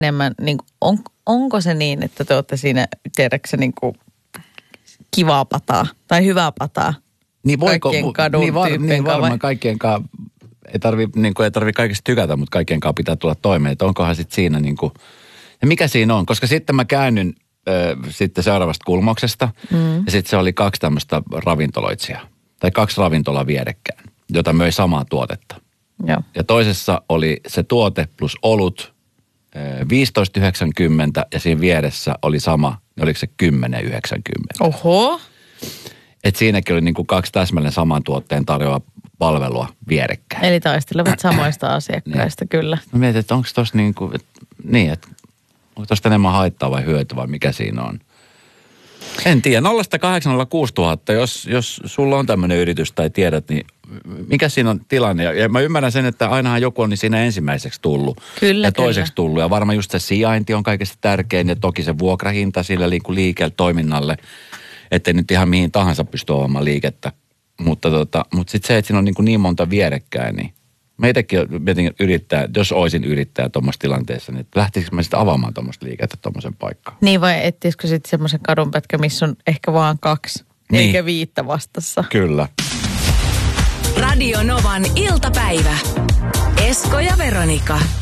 enemmän, niin kuin, onko se niin, että te olette siinä, tiedätkö niin kuin kivaa pataa tai hyvää pataa? Niin kaikkien kadun niin varmaan kaikkien kanssa, ei tarvi kaikista tykätä, mutta kaikkien kanssa pitää tulla toimeen. Että onkohan sitten siinä niin kuin, ja mikä siinä on? Koska sitten mä käännyn sitten seuraavasta kulmauksesta ja sitten se oli 2 tämmöistä ravintoloitsijaa. Tai 2 ravintolaa vierekkäin, jota möi samaa tuotetta. Joo. Ja toisessa oli se tuote plus olut 15,90 ja siinä vieressä oli sama, oliko se 10,90. Oho. Et siinäkin oli niinku 2 täsmälleen saman tuotteen tarjoaa palvelua vierekkäin. Eli taistelevat samoista asiakkaista, kyllä. Mä mietin, että onko tossa niinku, että onko tosta enemmän haittaa vai hyötyä vai mikä siinä on. En tiedä, 0806000, jos sulla on tämmöinen yritys tai tiedät, niin mikä siinä on tilanne? Ja mä ymmärrän sen, että ainahan joku on niin siinä ensimmäiseksi tullut. Kyllä, ja toiseksi tullut. Ja varmaan just se sijainti on kaikista tärkein ja toki se vuokrahinta sillä liikkeelle toiminnalle, ettei nyt ihan mihin tahansa pysty olemaan liikettä. Mutta sitten se, että siinä on niin monta vierekkäin, niin mä itsekin yrittää, jos olisin yrittäjä tuommoisessa tilanteessa, niin lähtisikö mä sitten avaamaan tuommoista liikettä tuommoisen paikkaan? Niin vai etsisikö sitten semmoisen kadunpätkä, missä on ehkä vaan 2, niin. Eikä 5 vastassa? Kyllä. Radio Novan iltapäivä. Esko ja Veronika.